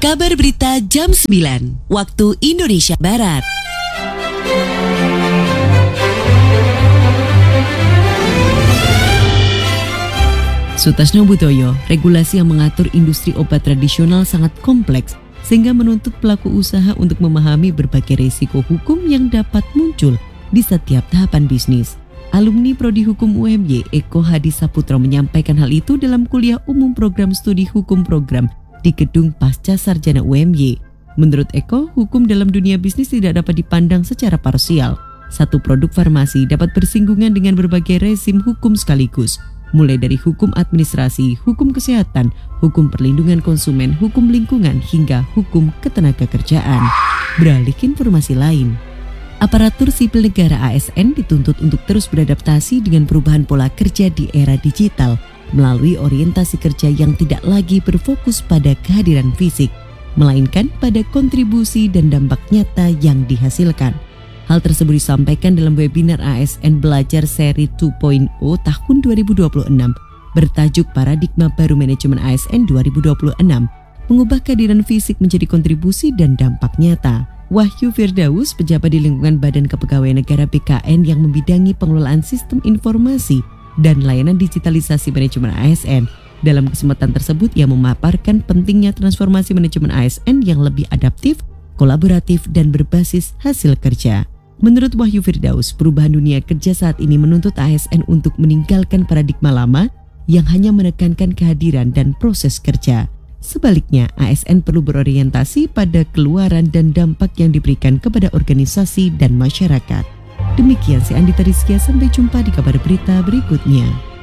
Kabar Berita Jam 9, waktu Indonesia Barat. Sutasno Butoyo, regulasi yang mengatur industri obat tradisional sangat kompleks sehingga menuntut pelaku usaha untuk memahami berbagai risiko hukum yang dapat muncul di setiap tahapan bisnis. Alumni Prodi Hukum UMY, Eko Hadi Saputro menyampaikan hal itu dalam kuliah umum program studi hukum program di Gedung Pasca Sarjana UMY. Menurut Eko, hukum dalam dunia bisnis tidak dapat dipandang secara parsial. Satu produk farmasi dapat bersinggungan dengan berbagai rezim hukum sekaligus, mulai dari hukum administrasi, hukum kesehatan, hukum perlindungan konsumen, hukum lingkungan, hingga hukum ketenagakerjaan. Beralih ke informasi lain. Aparatur sipil negara ASN dituntut untuk terus beradaptasi dengan perubahan pola kerja di era digital melalui orientasi kerja yang tidak lagi berfokus pada kehadiran fisik, melainkan pada kontribusi dan dampak nyata yang dihasilkan. Hal tersebut disampaikan dalam webinar ASN Belajar Seri 2.0 tahun 2026 bertajuk Paradigma Baru Manajemen ASN 2026, mengubah kehadiran fisik menjadi kontribusi dan dampak nyata. Wahyu Firdaus, pejabat di lingkungan Badan Kepegawaian Negara BKN yang membidangi pengelolaan sistem informasi dan layanan digitalisasi manajemen ASN. Dalam kesempatan tersebut, ia memaparkan pentingnya transformasi manajemen ASN yang lebih adaptif, kolaboratif, dan berbasis hasil kerja. Menurut Wahyu Firdaus, perubahan dunia kerja saat ini menuntut ASN untuk meninggalkan paradigma lama yang hanya menekankan kehadiran dan proses kerja. Sebaliknya, ASN perlu berorientasi pada keluaran dan dampak yang diberikan kepada organisasi dan masyarakat. Demikian si Andi Tariskia, sampai jumpa di kabar berita berikutnya.